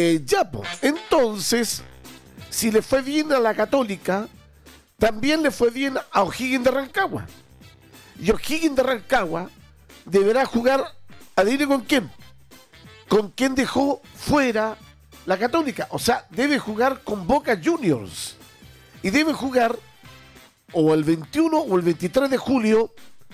Ya, pues, entonces, si le fue bien a la Católica, también le fue bien a O'Higgins de Rancagua. Y O'Higgins de Rancagua deberá jugar, adivine con quién. Con quién dejó fuera la Católica. O sea, debe jugar con Boca Juniors. Y debe jugar o el 21 o el 23 de julio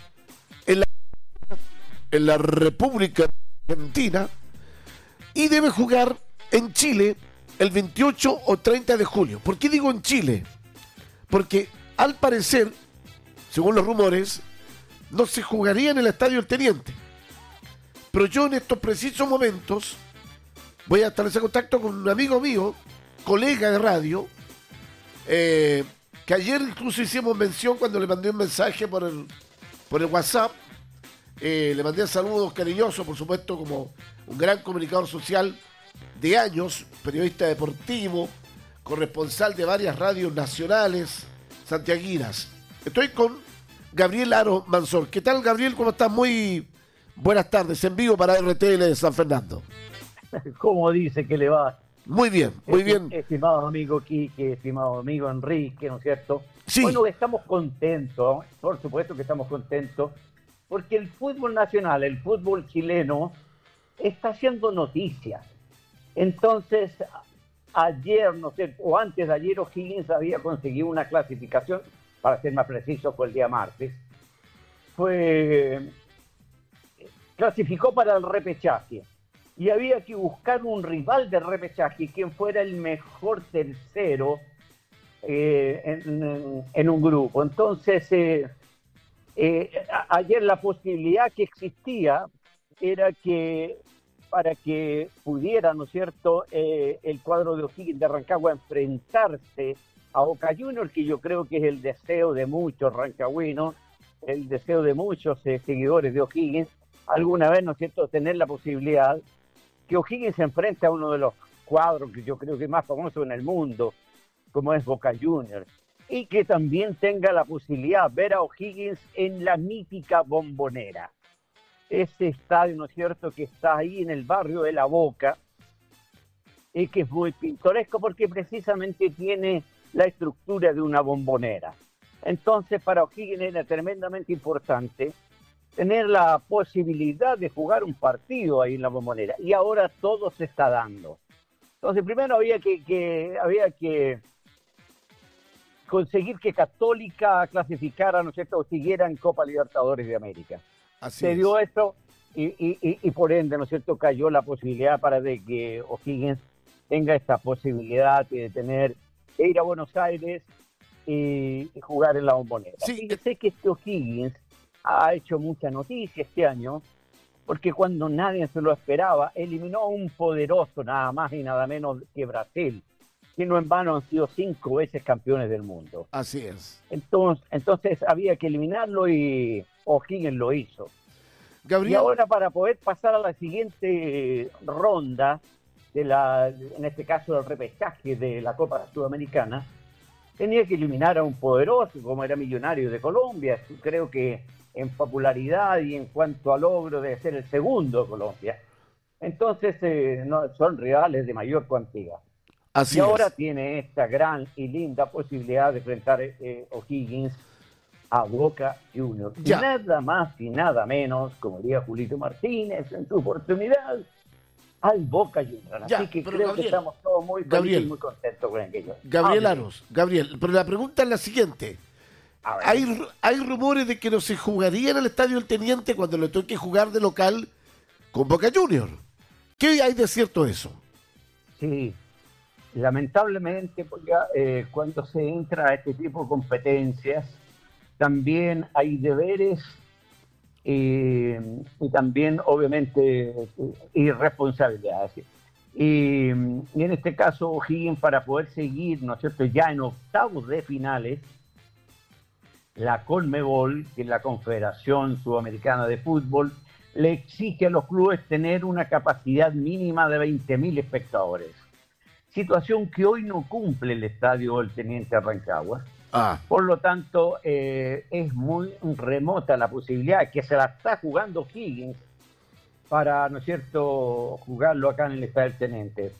en la República Argentina. Y debe jugar en Chile el 28 o 30 de julio. ¿Por qué digo en Chile? Porque al parecer, según los rumores, no se jugaría en el Estadio El Teniente. Pero yo en estos precisos momentos voy a establecer contacto con un amigo mío, colega de radio, que ayer incluso hicimos mención cuando le mandé un mensaje por el WhatsApp. Le mandé saludos cariñosos, por supuesto, como un gran comunicador social de años, periodista deportivo, corresponsal de varias radios nacionales santiaguinas. Estoy con Gabriel Aro Mansor. ¿Qué tal, Gabriel? ¿Cómo estás? Muy buenas tardes. En vivo para RTL de San Fernando. ¿Cómo dice que le va? Muy bien, muy bien. Estimado amigo Quique, estimado amigo Enrique, ¿no es cierto? Sí. Bueno, estamos contentos, por supuesto que estamos contentos, porque el fútbol nacional, el fútbol chileno, está haciendo noticias. Entonces, ayer, no sé, o antes de ayer, O'Higgins había conseguido una clasificación, para ser más preciso, fue el día martes. Clasificó para el repechaje. Y había que buscar un rival de repechaje, quien fuera el mejor tercero en un grupo. Entonces, ayer la posibilidad que existía era que para que pudiera, ¿no es cierto?, el cuadro de O'Higgins de Rancagua enfrentarse a Boca Juniors, que yo creo que es el deseo de muchos rancagüinos, el deseo de muchos seguidores de O'Higgins, alguna vez, ¿no es cierto?, tener la posibilidad que O'Higgins se enfrente a uno de los cuadros que yo creo que es más famoso en el mundo, como es Boca Juniors, y que también tenga la posibilidad de ver a O'Higgins en la mítica Bombonera. Ese estadio, ¿no es cierto?, que está ahí en el barrio de La Boca, y que es muy pintoresco porque precisamente tiene la estructura de una bombonera. Entonces, para O'Higgins era tremendamente importante tener la posibilidad de jugar un partido ahí en la Bombonera. Y ahora todo se está dando. Entonces, primero había que conseguir que Católica clasificara, ¿no es cierto?, o siguiera en Copa Libertadores de América. Así se es. dio esto y por ende, ¿no es cierto?, cayó la posibilidad para de que O'Higgins tenga esta posibilidad de ir a Buenos Aires y jugar en la Bombonera. Sí. Y sé que este O'Higgins ha hecho mucha noticia este año, porque cuando nadie se lo esperaba, eliminó a un poderoso, nada más y nada menos que Brasil, que no en vano han sido 5 veces campeones del mundo. Así es. Entonces había que eliminarlo y O'Higgins lo hizo. Gabriel. Y ahora, para poder pasar a la siguiente ronda, en este caso el repechaje de la Copa Sudamericana, tenía que eliminar a un poderoso como era Millonarios de Colombia. Creo que en popularidad y en cuanto a logro debe ser el segundo de Colombia. Entonces son rivales de mayor cuantía. Así y ahora es. tiene esta gran y linda posibilidad de enfrentar O'Higgins a Boca Juniors. Ya. Nada más y nada menos, como diría Julito Martínez en su oportunidad, al Boca Juniors. Ya, Así que pero creo Gabriel, que estamos todos muy felices y muy contentos con aquello. Gabriel Aros, Gabriel, pero la pregunta es la siguiente. A ver. Hay rumores de que no se jugaría en el Estadio El Teniente cuando le toque jugar de local con Boca Juniors. ¿Qué hay de cierto eso? Sí, lamentablemente, porque cuando se entra a este tipo de competencias, también hay deberes y también, obviamente, y responsabilidades. Y en este caso, O'Higgins, para poder seguir, ¿no es cierto?, ya en octavos de finales, la Conmebol, que es la Confederación Sudamericana de Fútbol, le exige a los clubes tener una capacidad mínima de 20.000 espectadores. Situación que hoy no cumple el estadio El Teniente Rancagua. Por lo tanto, es muy remota la posibilidad que se la está jugando O'Higgins para, ¿no es cierto?, jugarlo acá en el estadio El Teniente.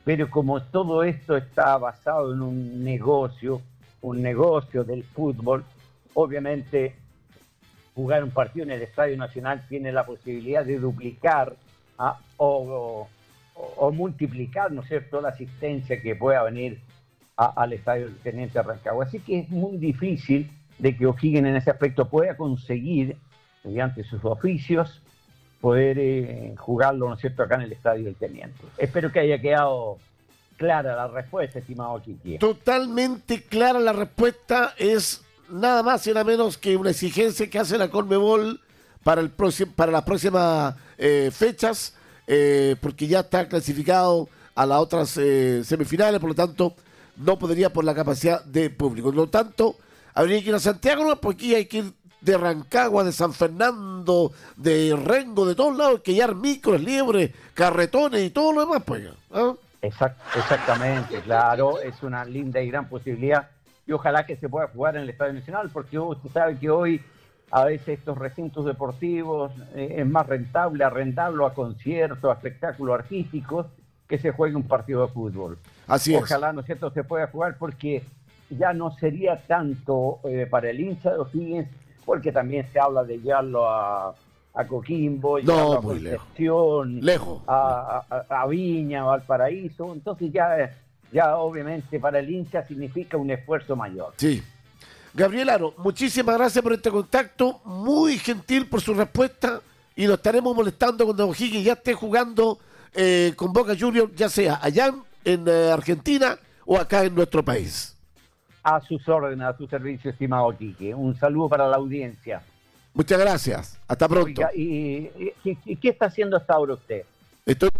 pero como todo esto está basado en un negocio del fútbol, obviamente jugar un partido en el Estadio Nacional tiene la posibilidad de duplicar o multiplicar, ¿no es cierto?, la asistencia que pueda venir al Estadio del Teniente Rancagua. Así que es muy difícil de que O'Higgins en ese aspecto pueda conseguir, mediante sus oficios, poder jugarlo, ¿no es cierto?, acá en el Estadio del Teniente. Espero que haya quedado clara la respuesta, estimado Quique. Totalmente clara la respuesta, es nada más y nada menos que una exigencia que hace la Conmebol para las próximas fechas, porque ya está clasificado a las otras semifinales, por lo tanto no podría por la capacidad de público. Por lo tanto, habría que ir a Santiago, ¿no? Porque aquí hay que ir de Rancagua, de San Fernando, de Rengo, de todos lados, que llevar micros, liebres, carretones y todo lo demás, pues. ¿Ah? Exactamente, claro, es una linda y gran posibilidad y ojalá que se pueda jugar en el Estadio Nacional, porque usted sabe que hoy a veces estos recintos deportivos es más rentable arrendarlo a conciertos, a espectáculos artísticos, que se juegue un partido de fútbol. Así es. Ojalá, ¿no es cierto?, se pueda jugar porque ya no sería tanto para el hincha de O'Higgins, porque también se habla de llevarlo a Coquimbo, no, a Concepción, lejos. A Viña, a Valparaíso. Entonces ya obviamente para el hincha significa un esfuerzo mayor. Sí. Gabriel Aro, muchísimas gracias por este contacto, muy gentil por su respuesta y lo estaremos molestando cuando O'Higgins ya esté jugando con Boca Juniors, ya sea allá en Argentina o acá en nuestro país. A sus órdenes, a su servicio, estimado Quique. Un saludo para la audiencia. Muchas gracias. Hasta pronto. Oiga, ¿y qué está haciendo hasta ahora usted? Estoy...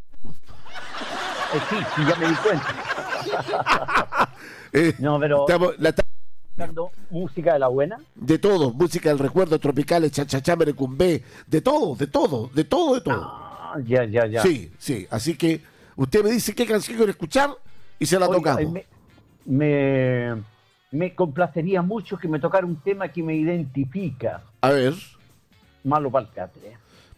Sí, ya me di cuenta. No, pero... ¿Escuchando música de la buena? De todo. Música del recuerdo, tropicales, cha-cha-cha, merecumbé. De todo. Ya. Sí. Así que usted me dice qué canción quiere escuchar y se la tocamos. Me complacería mucho que me tocara un tema que me identifica. A ver. Malo Palcatre.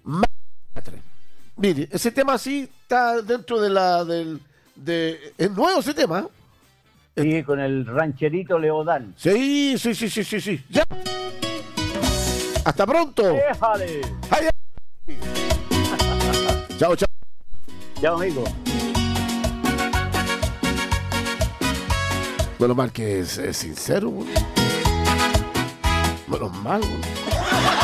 Mire, ese tema sí está dentro es nuevo ese tema. Sí, con el rancherito Leodán. Sí. Ya. Hasta pronto. ¡Déjale! ¡Ay! Chao. Chao, amigo. Menos mal que es sincero, bueno. Menos mal, bueno.